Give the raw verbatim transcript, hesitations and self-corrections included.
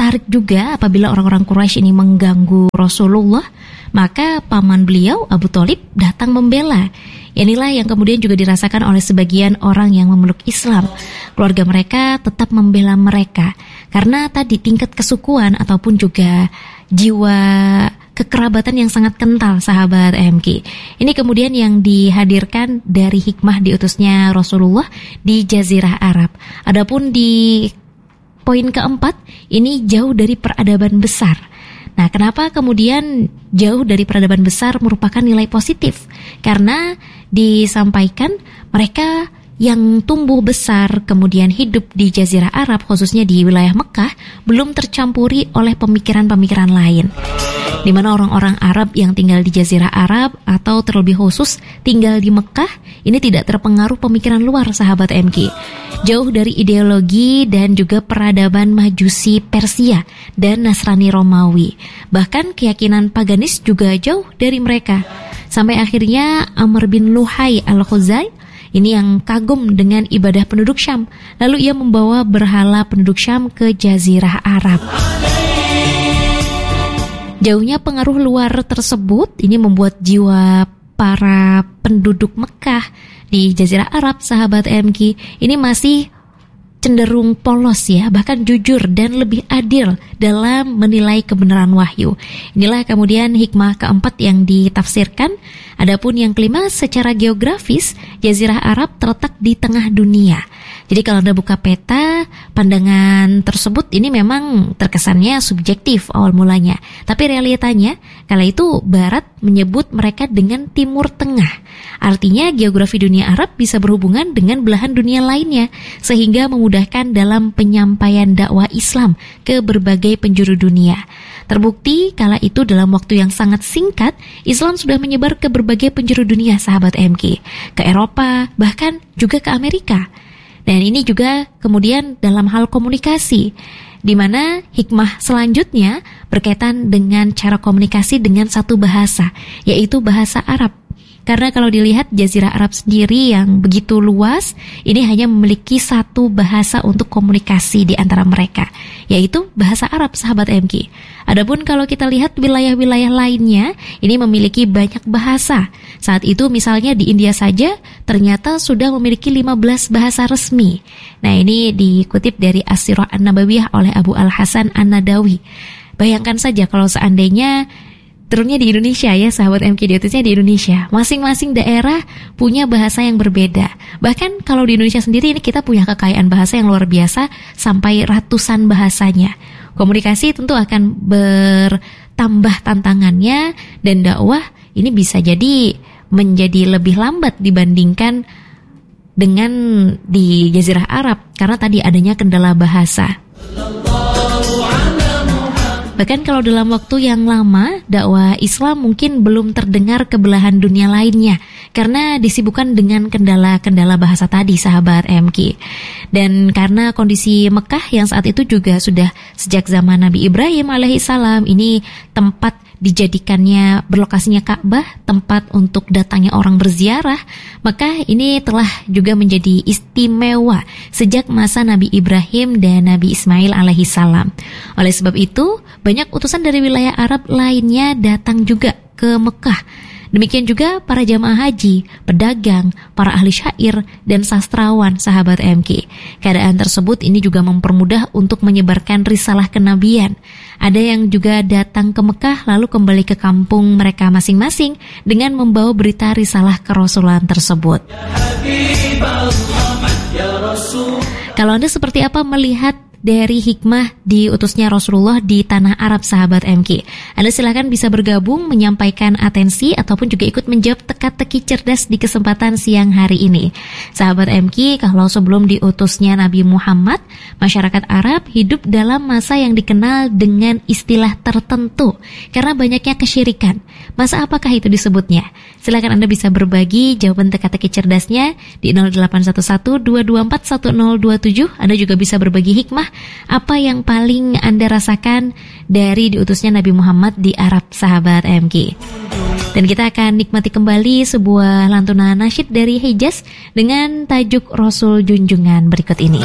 tertarik juga apabila orang-orang Quraisy ini mengganggu Rasulullah, maka paman beliau Abu Thalib datang membela. Inilah yang kemudian juga dirasakan oleh sebagian orang yang memeluk Islam. Keluarga mereka tetap membela mereka karena tadi tingkat kesukuan ataupun juga jiwa kekerabatan yang sangat kental, sahabat M K. Ini kemudian yang dihadirkan dari hikmah diutusnya Rasulullah di Jazirah Arab. Adapun di poin keempat, ini jauh dari peradaban besar. Nah, kenapa kemudian jauh dari peradaban besar merupakan nilai positif? Karena disampaikan mereka yang tumbuh besar kemudian hidup di Jazirah Arab, khususnya di wilayah Mekah, belum tercampuri oleh pemikiran-pemikiran lain. Di mana orang-orang Arab yang tinggal di Jazirah Arab atau terlebih khusus tinggal di Mekah, ini tidak terpengaruh pemikiran luar, sahabat M K. Jauh dari ideologi dan juga peradaban Majusi Persia dan Nasrani Romawi. Bahkan keyakinan paganis juga jauh dari mereka. Sampai akhirnya Amr bin Luhai al-Khuzai ini yang kagum dengan ibadah penduduk Syam. Lalu ia membawa berhala penduduk Syam ke Jazirah Arab. Jauhnya pengaruh luar tersebut ini membuat jiwa para penduduk Mekah di Jazirah Arab, sahabat M K, ini masih cenderung polos ya, bahkan jujur dan lebih adil dalam menilai kebenaran wahyu. Inilah kemudian hikmah keempat yang ditafsirkan. Adapun yang kelima, secara geografis Jazirah Arab terletak di tengah dunia. Jadi kalau Anda buka peta, pandangan tersebut ini memang terkesannya subjektif awal mulanya. Tapi realitanya, kala itu Barat menyebut mereka dengan Timur Tengah. Artinya geografi dunia Arab bisa berhubungan dengan belahan dunia lainnya, sehingga memudahkan dalam penyampaian dakwah Islam ke berbagai penjuru dunia. Terbukti kala itu dalam waktu yang sangat singkat, Islam sudah menyebar ke berbagai penjuru dunia, sahabat M K, ke Eropa, bahkan juga ke Amerika. Dan ini juga kemudian dalam hal komunikasi, di mana hikmah selanjutnya berkaitan dengan cara komunikasi dengan satu bahasa, yaitu bahasa Arab. Karena kalau dilihat Jazirah Arab sendiri yang begitu luas, ini hanya memiliki satu bahasa untuk komunikasi di antara mereka, yaitu bahasa Arab, sahabat M K. Adapun kalau kita lihat wilayah-wilayah lainnya, ini memiliki banyak bahasa. Saat itu misalnya di India saja ternyata sudah memiliki lima belas bahasa resmi. Nah, ini dikutip dari As-Sirah An-Nabawiyah oleh Abu Al-Hasan An-Nadawi. Bayangkan saja kalau seandainya turunnya di Indonesia ya, sahabat M K, diutusnya di Indonesia. Masing-masing daerah punya bahasa yang berbeda. Bahkan kalau di Indonesia sendiri ini kita punya kekayaan bahasa yang luar biasa sampai ratusan bahasanya. Komunikasi tentu akan bertambah tantangannya dan dakwah ini bisa jadi menjadi lebih lambat dibandingkan dengan di Jazirah Arab karena tadi adanya kendala bahasa. Bahkan kalau dalam waktu yang lama, dakwah Islam mungkin belum terdengar ke belahan dunia lainnya karena disibukkan dengan kendala-kendala bahasa tadi, sahabat M K. Dan karena kondisi Mekah yang saat itu juga sudah sejak zaman Nabi Ibrahim alaihissalam, ini tempat dijadikannya berlokasinya Ka'bah, tempat untuk datangnya orang berziarah, maka ini telah juga menjadi istimewa sejak masa Nabi Ibrahim dan Nabi Ismail alaihissalam. Oleh sebab itu, banyak utusan dari wilayah Arab lainnya datang juga ke Mekah. Demikian juga para jamaah haji, pedagang, para ahli syair, dan sastrawan, sahabat M K. Keadaan tersebut ini juga mempermudah untuk menyebarkan risalah kenabian. Ada yang juga datang ke Mekah lalu kembali ke kampung mereka masing-masing dengan membawa berita risalah kerasulan tersebut. Kalau Anda seperti apa melihat dari hikmah diutusnya Rasulullah di tanah Arab, sahabat M K? Anda silakan bisa bergabung, menyampaikan atensi ataupun juga ikut menjawab teka-teki cerdas di kesempatan siang hari ini. Sahabat M K, kalau sebelum diutusnya Nabi Muhammad, masyarakat Arab hidup dalam masa yang dikenal dengan istilah tertentu karena banyaknya kesyirikan. Masa apakah itu disebutnya? Silakan Anda bisa berbagi jawaban teka-teki cerdasnya di nol delapan satu satu dua dua empat satu nol dua tujuh. Anda juga bisa berbagi hikmah apa yang paling Anda rasakan dari diutusnya Nabi Muhammad di Arab, sahabat M K. Dan kita akan nikmati kembali sebuah lantunan nasyid dari Hijaz dengan tajuk Rasul Junjungan berikut ini.